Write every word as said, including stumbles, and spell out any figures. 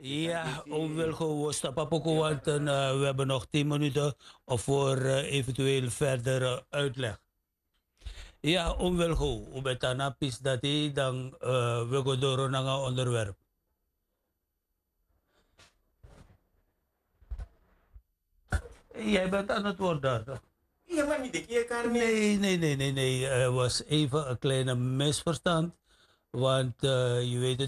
Ja, om Wilgo stappen pokoe, want uh, we hebben nog tien minuten of voor uh, eventueel verdere uitleg. Ja, om Wilgo, hoe betana pis dat hij dan uh, we go door naar een onderwerp. Jij bent aan het woord daar. Ja, maar niet de keer kan Nee, nee, nee, nee, nee. Er was even een kleine misverstand. Want uh, je weet het.